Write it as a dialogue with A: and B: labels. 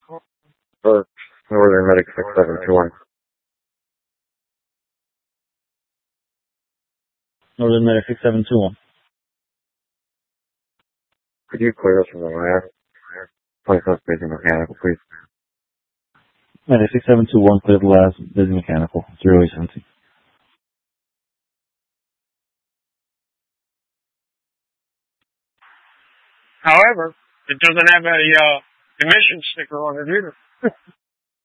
A: For Northern Medic 6721.
B: Northern Medic 6721.
A: Could you clear us from the last place us busy mechanical, please?
B: Medic 6721, clear the last busy mechanical. 0817.
C: However, it doesn't have a emission sticker on it either.